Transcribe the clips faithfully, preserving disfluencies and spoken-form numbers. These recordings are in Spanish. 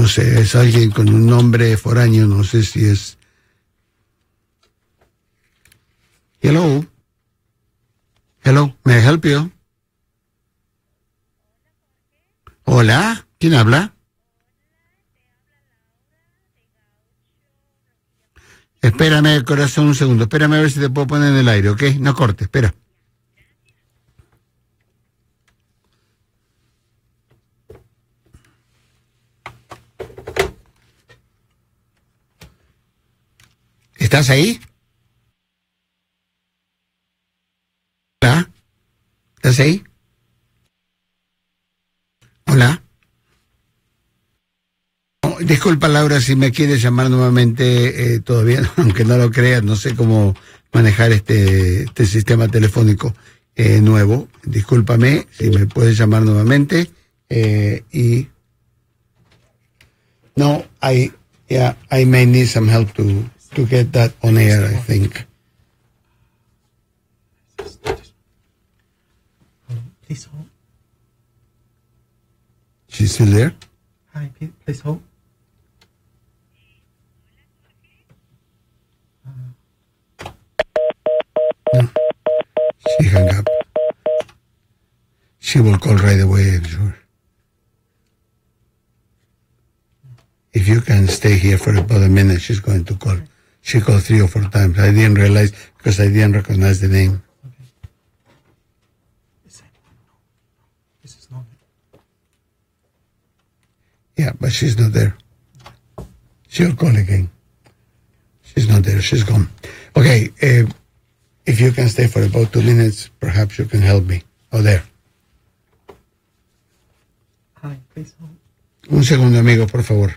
sé, es alguien con un nombre foráneo, no sé si es... Hello. Hello, may I help you? Hola, ¿quién habla? Espérame, corazón, un segundo. Espérame a ver si te puedo poner en el aire, ¿ok? No corte, espera. ¿Estás ahí? Hola. ¿Estás ahí? Hola. Oh, disculpa, Laura, si me quieres llamar nuevamente, eh, todavía, aunque no lo creas, no sé cómo manejar este, este sistema telefónico eh, nuevo. Discúlpame, si me puedes llamar nuevamente. Eh, y... No, I, yeah, I may need some help to, to get that on air, I think. Please hold. She's still there? Hi, please hold. No. She hung up. She will call right away, I'm sure. If you can stay here for about a minute, she's going to call. She called three or four times. I didn't realize because I didn't recognize the name. This is not. Yeah, but she's not there. She'll call again. She's not there. She's gone. Okay, uh, if you can stay for about two minutes, perhaps you can help me. Oh, there. Hi, please hold. Un segundo, amigo, por favor.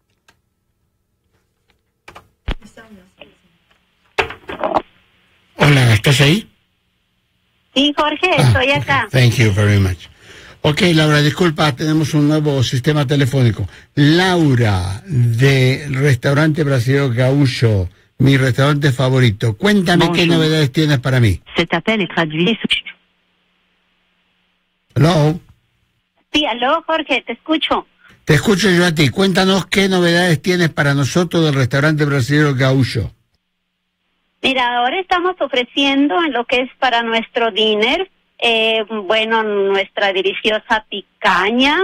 Hola, ¿estás ahí? Sí, Jorge, Ah, estoy okay. acá. Thank you very much. Ok, Laura, disculpa, tenemos un nuevo sistema telefónico. Laura, del restaurante brasileño Gaúcho, mi restaurante favorito. Cuéntame Bonjour. qué novedades tienes para mí. Cet appel est traduit. Hello, Sí, aló, Jorge, te escucho. te escucho yo a ti. Cuéntanos qué novedades tienes para nosotros del restaurante brasileño Gaúcho. Mira, ahora estamos ofreciendo en lo que es para nuestro dinner, eh, bueno, nuestra deliciosa picaña,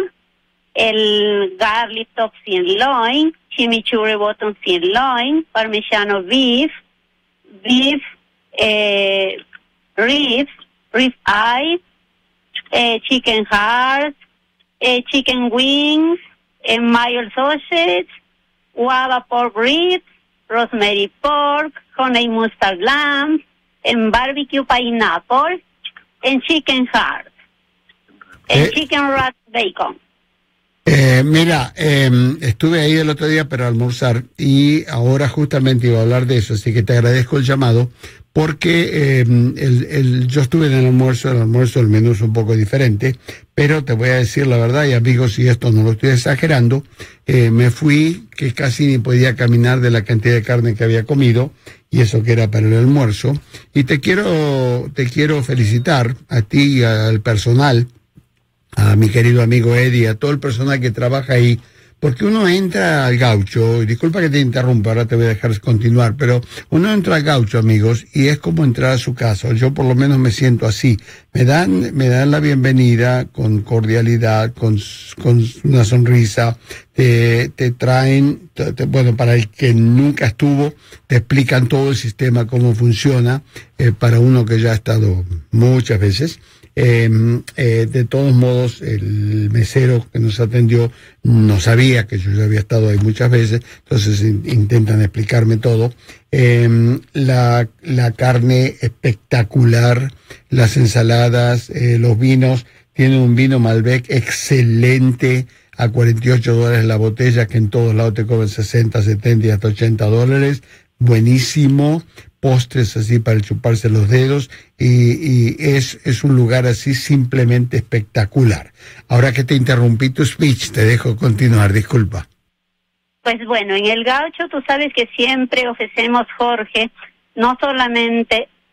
el garlic top sirloin, chimichurri bottom sirloin, parmigiano beef, beef, eh, ribs, rib eye, eh, chicken hearts, eh, chicken wings, eh, mayo sausage, guava pork ribs, rosemary pork, honey mustard lamb, en barbecue pineapple, en chicken heart, en Eh. chicken rat bacon. Eh, mira, eh, estuve ahí el otro día para almorzar y ahora justamente iba a hablar de eso, así que te agradezco el llamado porque eh, el, el, yo estuve en el almuerzo, el almuerzo del menú es un poco diferente, pero te voy a decir la verdad, y amigos, y esto no lo estoy exagerando, eh, me fui que casi ni podía caminar de la cantidad de carne que había comido, y eso que era para el almuerzo, y te quiero, te quiero felicitar a ti y al personal, a mi querido amigo Eddie, a todo el personal que trabaja ahí, porque uno entra al Gaucho, y disculpa que te interrumpa, ahora te voy a dejar continuar, pero uno entra al Gaucho, amigos, y es como entrar a su casa. Yo por lo menos me siento así. Me dan, me dan la bienvenida con cordialidad, con, con una sonrisa, te, te traen, te, te, bueno, para el que nunca estuvo, te explican todo el sistema, cómo funciona, eh, para uno que ya ha estado muchas veces. Eh, eh, de todos modos, el mesero que nos atendió no sabía que yo ya había estado ahí muchas veces, entonces in, intentan explicarme todo. Eh, la, la carne espectacular, las ensaladas, eh, los vinos, tienen un vino Malbec excelente a cuarenta y ocho dólares la botella, que en todos lados te cobran sesenta, setenta y hasta ochenta dólares, buenísimo. Postres así para chuparse los dedos y, y es, es un lugar así simplemente espectacular. Ahora que te interrumpí tu speech, te dejo continuar, disculpa. Pues bueno, en el Gaucho tú sabes que siempre ofrecemos, Jorge, no solamente